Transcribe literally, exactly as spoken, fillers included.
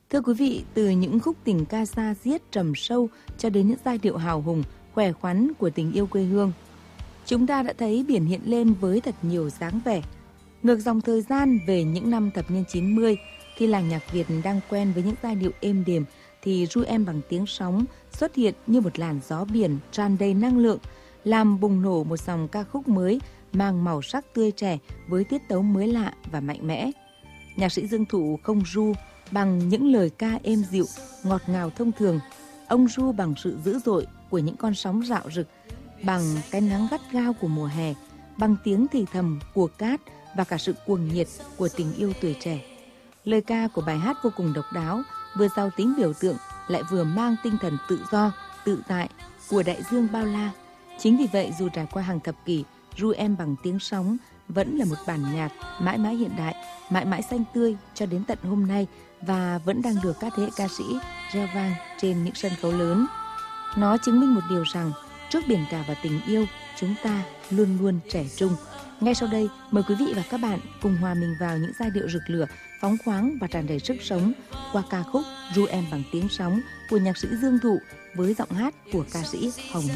Thưa quý vị, từ những khúc tình ca sa diết trầm sâu cho đến những giai điệu hào hùng, khỏe khoắn của tình yêu quê hương, chúng ta đã thấy biển hiện lên với thật nhiều dáng vẻ. Ngược dòng thời gian về những năm thập niên chín mươi, khi làng nhạc Việt đang quen với những giai điệu êm đềm, thì Ru Em bằng tiếng sóng xuất hiện như một làn gió biển tràn đầy năng lượng, làm bùng nổ một dòng ca khúc mới mang màu sắc tươi trẻ với tiết tấu mới lạ và mạnh mẽ. Nhạc sĩ Dương Thụ không ru bằng những lời ca êm dịu, ngọt ngào thông thường. Ông ru bằng sự dữ dội của những con sóng rạo rực, bằng cái nắng gắt gao của mùa hè, bằng tiếng thì thầm của cát và cả sự cuồng nhiệt của tình yêu tuổi trẻ. Lời ca của bài hát vô cùng độc đáo, vừa giàu tính biểu tượng lại vừa mang tinh thần tự do, tự tại của đại dương bao la. Chính vì vậy, dù trải qua hàng thập kỷ, Ru Em bằng tiếng sóng vẫn là một bản nhạc mãi mãi hiện đại, mãi mãi xanh tươi cho đến tận hôm nay và vẫn đang được các thế hệ ca sĩ reo vang trên những sân khấu lớn. Nó chứng minh một điều rằng trước biển cả và tình yêu, chúng ta luôn luôn trẻ trung. Ngay sau đây, mời quý vị và các bạn cùng hòa mình vào những giai điệu rực lửa, phóng khoáng và tràn đầy sức sống qua ca khúc Ru Em bằng tiếng sóng của nhạc sĩ Dương Thụ với giọng hát của ca sĩ Hồng